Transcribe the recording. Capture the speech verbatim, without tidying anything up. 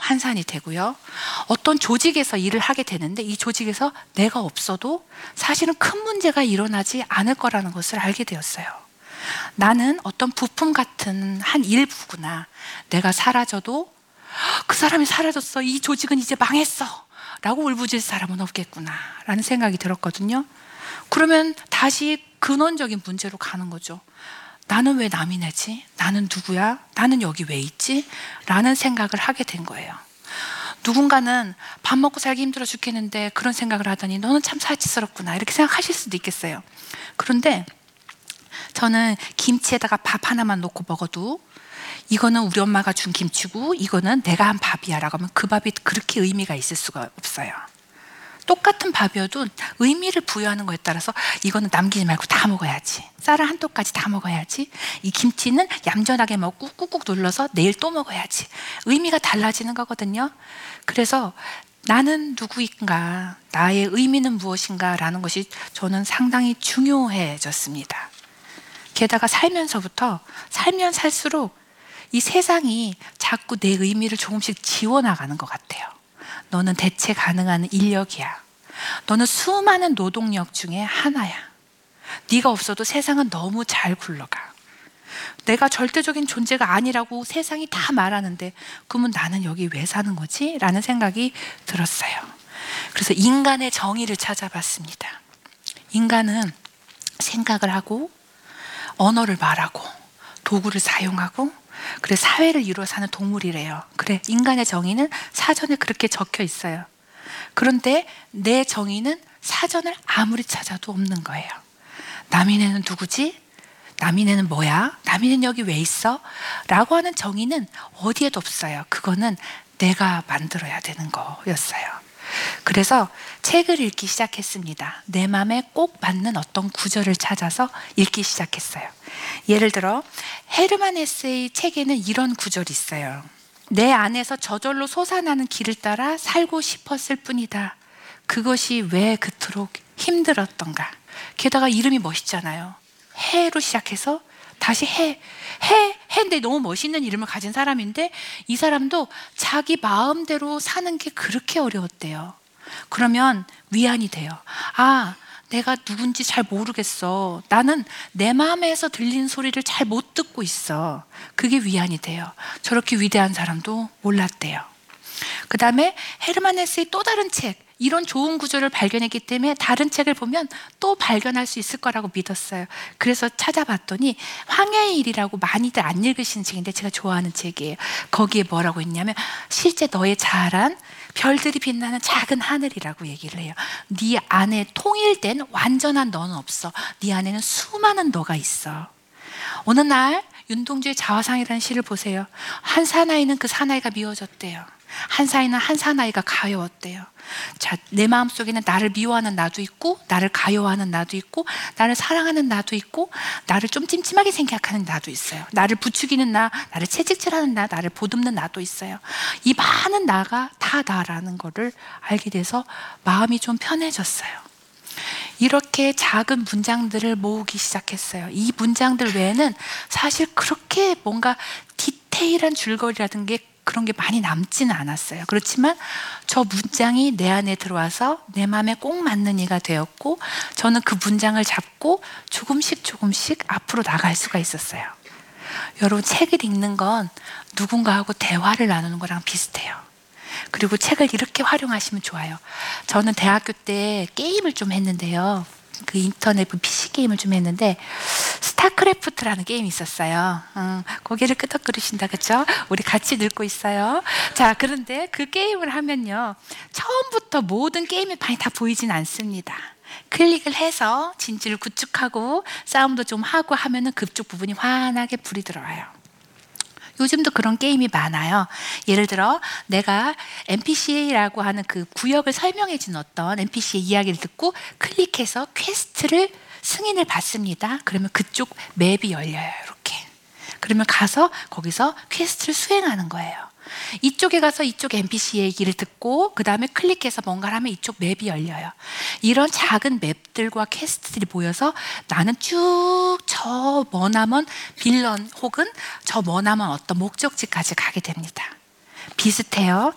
환산이 되고요. 어떤 조직에서 일을 하게 되는데 이 조직에서 내가 없어도 사실은 큰 문제가 일어나지 않을 거라는 것을 알게 되었어요. 나는 어떤 부품 같은 한 일부구나. 내가 사라져도 그 사람이 사라졌어, 이 조직은 이제 망했어 라고 울부짖을 사람은 없겠구나 라는 생각이 들었거든요. 그러면 다시 근원적인 문제로 가는 거죠. 나는 왜 남이 내지? 나는 누구야? 나는 여기 왜 있지? 라는 생각을 하게 된 거예요. 누군가는 밥 먹고 살기 힘들어 죽겠는데 그런 생각을 하더니 너는 참 사치스럽구나 이렇게 생각하실 수도 있겠어요. 그런데 저는 김치에다가 밥 하나만 넣고 먹어도 이거는 우리 엄마가 준 김치고 이거는 내가 한 밥이야 라고 하면 그 밥이 그렇게 의미가 있을 수가 없어요. 똑같은 밥이어도 의미를 부여하는 거에 따라서 이거는 남기지 말고 다 먹어야지, 쌀을 한 똑까지 다 먹어야지, 이 김치는 얌전하게 먹고 꾹꾹 눌러서 내일 또 먹어야지, 의미가 달라지는 거거든요. 그래서 나는 누구인가, 나의 의미는 무엇인가 라는 것이 저는 상당히 중요해졌습니다. 게다가 살면서부터 살면 살수록 이 세상이 자꾸 내 의미를 조금씩 지워나가는 것 같아요. 너는 대체 가능한 인력이야. 너는 수많은 노동력 중에 하나야. 네가 없어도 세상은 너무 잘 굴러가. 내가 절대적인 존재가 아니라고 세상이 다 말하는데 그러면 나는 여기 왜 사는 거지? 라는 생각이 들었어요. 그래서 인간의 정의를 찾아봤습니다. 인간은 생각을 하고 언어를 말하고 도구를 사용하고 그래 사회를 이루어 사는 동물이래요. 그래, 인간의 정의는 사전에 그렇게 적혀 있어요. 그런데 내 정의는 사전을 아무리 찾아도 없는 거예요. 남이네는 누구지? 남이네는 뭐야? 남이네는 여기 왜 있어? 라고 하는 정의는 어디에도 없어요. 그거는 내가 만들어야 되는 거였어요. 그래서 책을 읽기 시작했습니다. 내 마음에 꼭 맞는 어떤 구절을 찾아서 읽기 시작했어요. 예를 들어 헤르만 헤세의 책에는 이런 구절이 있어요. 내 안에서 저절로 솟아나는 길을 따라 살고 싶었을 뿐이다. 그것이 왜 그토록 힘들었던가. 게다가 이름이 멋있잖아요. 해로 시작해서 다시 해, 해, 해인데 너무 멋있는 이름을 가진 사람인데 이 사람도 자기 마음대로 사는 게 그렇게 어려웠대요. 그러면 위안이 돼요. 아, 내가 누군지 잘 모르겠어. 나는 내 마음에서 들리는 소리를 잘 못 듣고 있어. 그게 위안이 돼요. 저렇게 위대한 사람도 몰랐대요. 그 다음에 헤르만 헤세의 또 다른 책, 이런 좋은 구조를 발견했기 때문에 다른 책을 보면 또 발견할 수 있을 거라고 믿었어요. 그래서 찾아봤더니 황야의 일이라고 많이들 안 읽으시는 책인데 제가 좋아하는 책이에요. 거기에 뭐라고 있냐면 실제 너의 자아란 별들이 빛나는 작은 하늘이라고 얘기를 해요. 네 안에 통일된 완전한 너는 없어. 네 안에는 수많은 너가 있어. 어느 날 윤동주의 자화상이라는 시를 보세요. 한 사나이는 그 사나이가 미워졌대요. 한 사나이는 한 사나이가 가여웠대요. 자, 내 마음속에는 나를 미워하는 나도 있고 나를 가여워하는 나도 있고 나를 사랑하는 나도 있고 나를 좀 찜찜하게 생각하는 나도 있어요. 나를 부추기는 나, 나를 채찍질하는 나, 나를 보듬는 나도 있어요. 이 많은 나가 다 나라는 거를 알게 돼서 마음이 좀 편해졌어요. 이렇게 작은 문장들을 모으기 시작했어요. 이 문장들 외에는 사실 그렇게 뭔가 디테일한 줄거리라든 게 그런 게 많이 남지는 않았어요. 그렇지만 저 문장이 내 안에 들어와서 내 마음에 꼭 맞는 이가 되었고 저는 그 문장을 잡고 조금씩 조금씩 앞으로 나갈 수가 있었어요. 여러분, 책을 읽는 건 누군가하고 대화를 나누는 거랑 비슷해요. 그리고 책을 이렇게 활용하시면 좋아요. 저는 대학교 때 게임을 좀 했는데요. 그 인터넷 피씨 게임을 좀 했는데 스타크래프트라는 게임이 있었어요. 음, 고개를 끄덕거리신다, 그렇죠? 우리 같이 늙고 있어요. 자, 그런데 그 게임을 하면요, 처음부터 모든 게임의 판이 다 보이진 않습니다. 클릭을 해서 진지를 구축하고 싸움도 좀 하고 하면은 그쪽 부분이 환하게 불이 들어와요. 요즘도 그런 게임이 많아요. 예를 들어 내가 엔피씨라고 하는 그 구역을 설명해 준 어떤 엔피씨의 이야기를 듣고 클릭해서 퀘스트를 승인을 받습니다. 그러면 그쪽 맵이 열려요. 이렇게. 그러면 가서 거기서 퀘스트를 수행하는 거예요. 이쪽에 가서 이쪽 엔피씨 얘기를 듣고 그 다음에 클릭해서 뭔가를 하면 이쪽 맵이 열려요. 이런 작은 맵들과 퀘스트들이 모여서 나는 쭉 저 머나먼 빌런 혹은 저 머나먼 어떤 목적지까지 가게 됩니다. 비슷해요.